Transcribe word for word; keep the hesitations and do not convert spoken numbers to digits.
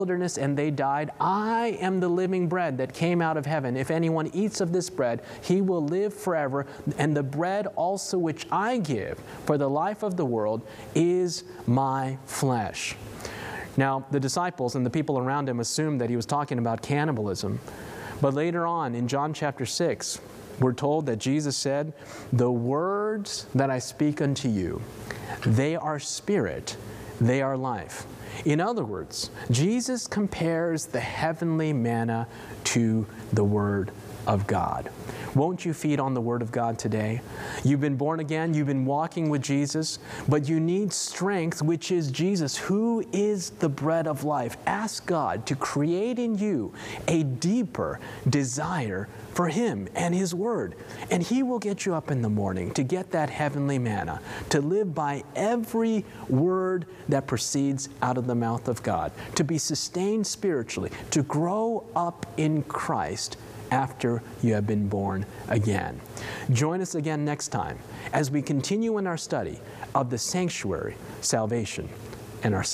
wilderness and they died. I am the living bread that came out of heaven. If anyone eats of this bread, he will live forever. And the bread also which I give for the life of the world is my flesh. Now, the disciples and the people around him assumed that he was talking about cannibalism. But later on in John chapter six, we're told that Jesus said, "The words that I speak unto you, they are spirit, they are life." In other words, Jesus compares the heavenly manna to the Word of God. Won't you feed on the Word of God today? You've been born again, you've been walking with Jesus, but you need strength, which is Jesus, who is the bread of life. Ask God to create in you a deeper desire for Him and His Word. And He will get you up in the morning to get that heavenly manna, to live by every word that proceeds out of the mouth of God, to be sustained spiritually, to grow up in Christ after you have been born again. Join us again next time as we continue in our study of the sanctuary, salvation, and our